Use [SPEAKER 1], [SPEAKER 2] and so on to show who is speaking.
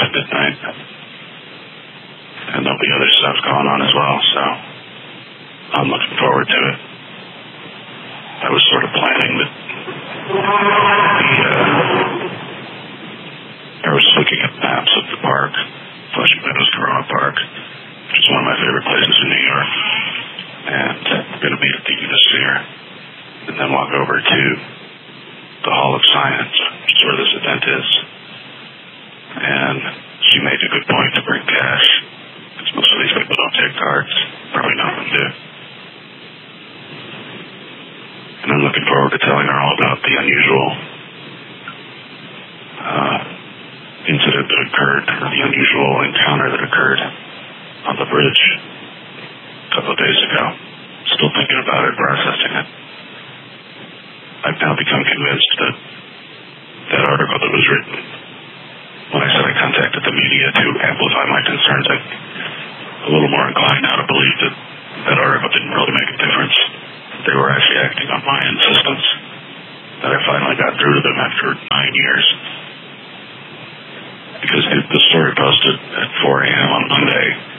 [SPEAKER 1] at midnight. And there'll be other stuff going on as well, so I'm looking forward to it. I was sort of planning that I was looking at maps of the park, Flushing Meadows Corona Park, which is one of my favorite places in New York, and I'm going to meet at the Unisphere, and then walk over to the Hall of Science, which is where this event is. And she made a good point to bring cash, because most of these people don't take cards. Probably none of them do. And I'm looking forward to telling her all about the unusual incident that occurred, or the unusual encounter that occurred on the bridge a couple of days ago. Still thinking about it, processing it. I've now become convinced that that article that was written, when I said I contacted the media to amplify my concerns, I'm a little more inclined now to believe that that article didn't really make a difference. They were actually acting on my insistence, that I finally got through to them after 9 years. Because the story posted at 4 a.m. on Monday